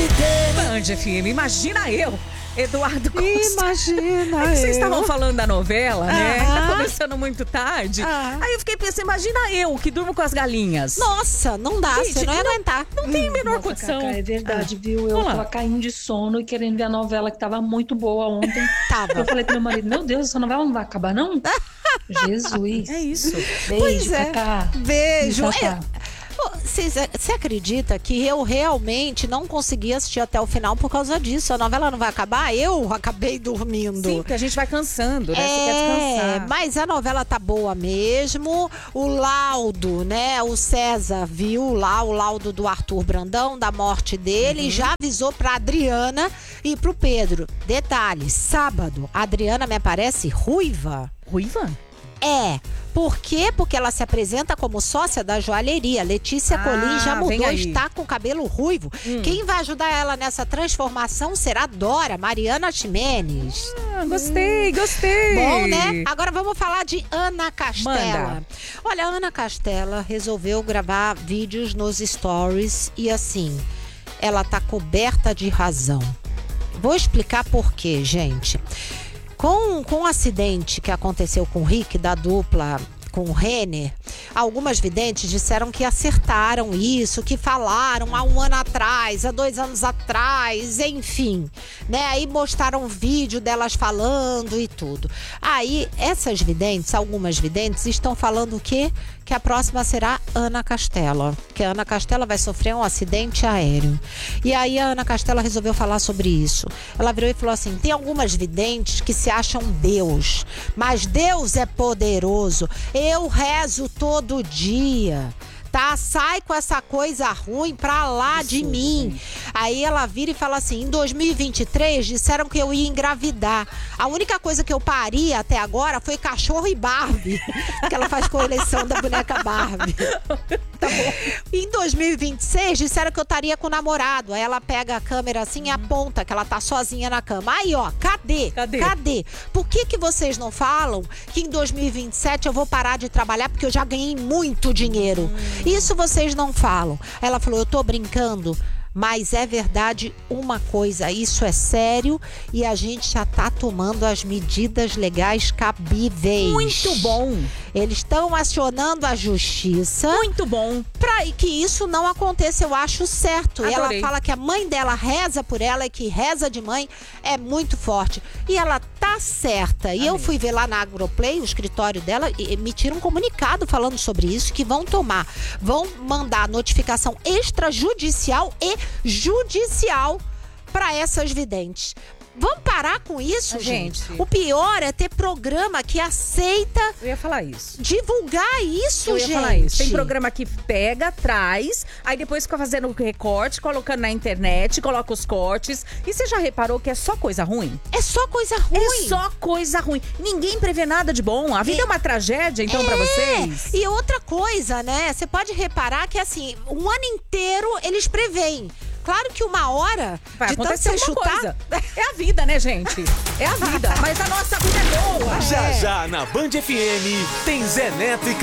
te ter. Band FM, imagina eu, Eduardo Costa. Imagina Vocês estavam falando da novela, né? Tá Aham. começando muito tarde. Aí eu fiquei pensando, imagina eu que durmo com as galinhas. Nossa, não dá, Gente, você não ia aguentar. Não tem a menor Nossa, condição. Cacá, é verdade, viu? Eu Olá. tava caindo de sono e querendo ver a novela que tava muito boa ontem. Tava. Eu falei pro meu marido, meu Deus, essa novela não vai acabar, não? Jesus. É isso. Beijo, Pois é. Cacá. Beijo. Cacá. Você acredita que eu realmente não consegui assistir até o final por causa disso? A novela não vai acabar? Eu acabei dormindo. Sim, porque a gente vai cansando, né? Você quer descansar. Mas a novela tá boa mesmo. O laudo, né? O César viu lá o laudo do Arthur Brandão, da morte dele, e já avisou pra Adriana e pro Pedro. Detalhe, sábado, a Adriana me aparece ruiva. Ruiva? Por quê? Porque ela se apresenta como sócia da joalheria. Letícia Colim já vem mudou, aí. está com cabelo ruivo. Quem vai ajudar ela nessa transformação será Dora, Mariana Ximenes. Gostei. Bom, né? Agora vamos falar de Ana Castela. Manda. Olha, a Ana Castela resolveu gravar vídeos nos stories e assim, ela tá coberta de razão. Vou explicar por quê, gente. Com o acidente que aconteceu com o Rick, da dupla com o Renner, algumas videntes disseram que acertaram isso, que falaram há 1 ano atrás, há 2 anos atrás, enfim, né? Aí mostraram um vídeo delas falando e tudo. Aí, essas videntes, algumas videntes, estão falando o quê? Que a próxima será Ana Castela, que a Ana Castela vai sofrer um acidente aéreo. E aí a Ana Castela resolveu falar sobre isso. Ela virou e falou assim, tem algumas videntes que se acham Deus, mas Deus é poderoso. Eu rezo todo dia, tá? Sai com essa coisa ruim pra lá de mim. Aí ela vira e fala assim, em 2023 disseram que eu ia engravidar. A única coisa que eu pari até agora foi cachorro e Barbie, que ela faz coleção da boneca Barbie. Tá bom. Em 2026 disseram que eu estaria com o namorado. Aí ela pega a câmera assim e aponta que ela tá sozinha na cama. Aí, ó, cadê? Por que vocês não falam que em 2027 eu vou parar de trabalhar porque eu já ganhei muito dinheiro? Isso vocês não falam. Ela falou, eu tô brincando, mas é verdade uma coisa, isso é sério e a gente já tá tomando as medidas legais cabíveis. Muito bom. Eles estão acionando a justiça. Muito bom. Pra que isso não aconteça, eu acho certo. E ela Adorei. fala que a mãe dela reza por ela e que reza de mãe é muito forte. E ela tá certa. E eu fui ver lá na Agroplay, o escritório dela, e emitiram um comunicado falando sobre isso, que vão mandar notificação extrajudicial e judicial para essas videntes. Vamos parar com isso, gente? O pior é ter programa que aceita Eu ia falar isso. divulgar isso, Eu ia gente. falar isso. Tem programa que pega, traz, aí depois fica fazendo o recorte, colocando na internet, coloca os cortes. E você já reparou que é só coisa ruim? É só coisa ruim. É só coisa ruim. Ninguém prevê nada de bom. A vida é uma tragédia, então, pra vocês? E outra coisa, né? Você pode reparar que, assim, um ano inteiro eles preveem. Claro que uma hora Vai de tanto acontecer você alguma chutar... coisa. É a vida, né, gente? É a vida. Mas a nossa vida é boa. Já na Band FM tem Zé Neto e